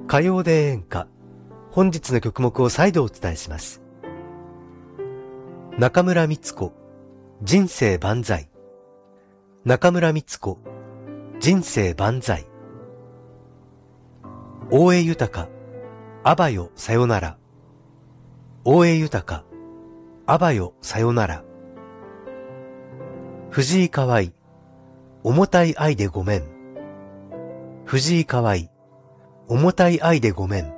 歌謡で演歌。本日の曲目を再度お伝えします。中村美律子、人生万歳。中村美律子、人生万歳。大江豊、あばよさよなら。大江豊、あばよさよなら。藤井河合、重たい愛でごめん。藤井河合、重たい愛でごめん。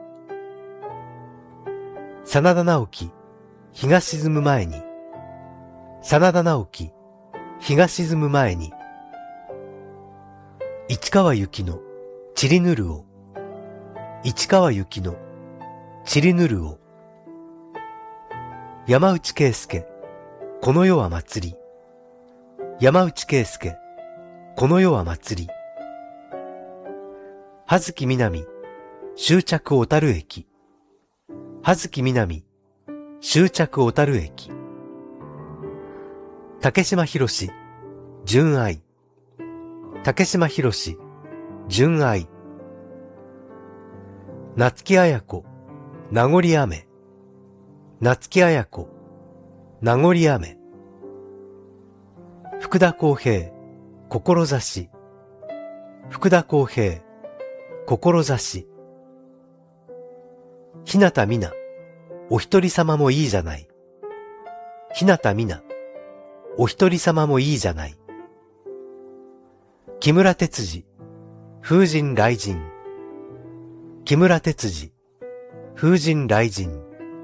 真田直樹、日が沈む前に。真田直樹、日が沈む前に。市川由紀の散りぬるを。市川由紀の散りぬるを。山内圭介、この世は祭り。山内圭介、この世は祭り。葉月みなみ、終着小樽駅。葉月みなみ、終着小樽駅。竹島博士、純愛。竹島博士、純愛。夏木綾子、名残雨。夏木綾子、名残雨。福田康平、志。福田康平、志。日向美奈、お一人様もいいじゃない。日向美奈、お一人様もいいじゃない。木村哲司、風神雷神。木村哲司、風神雷神。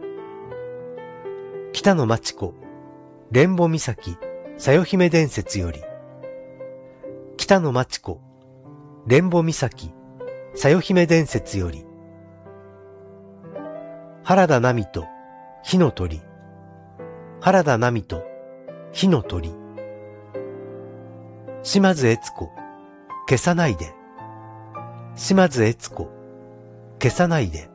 北野真知子、蓮保岬、さよ姫伝説より。北野真知子、蓮保岬、さよ姫伝説より。原田奈美と火の鳥。原田奈美と火の鳥。島津悦子、消さないで。島津悦子、消さないで。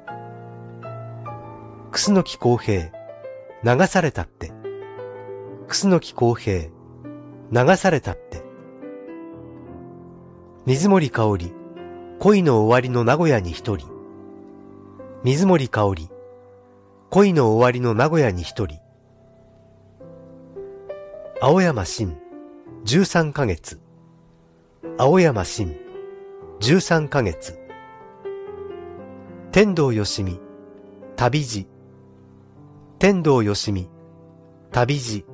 楠木康平、流されたって。楠木康平、流されたって。水森かおり、恋の終わりの名古屋に一人。水森かおり、恋の終わりの名古屋に一人。青山真、13ヶ月。青山真、13ヶ月。天童よしみ、旅路。天童よしみ、旅路。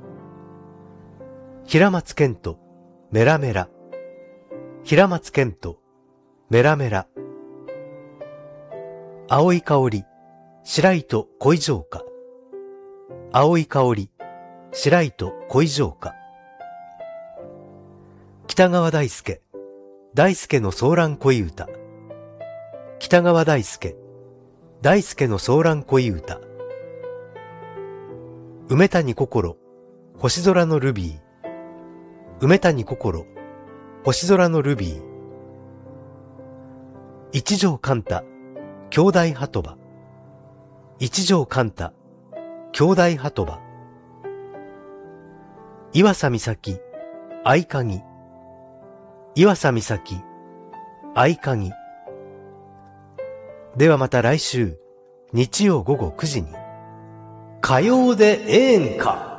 平松健人、メラメラ。平松健人、メラメラ。青い香り、白糸恋城下。青い香り、白糸恋城下。北川大輔、大輔のソーラン恋歌。北川大輔、大輔のソーラン恋歌。梅谷心、星空のルビー。梅谷心、星空のルビー。一条寛太、兄弟鳩場。一条寛太、兄弟鳩場。岩佐美咲、合鍵。岩佐美咲、合鍵。ではまた来週、日曜午後9時に。歌謡で演歌。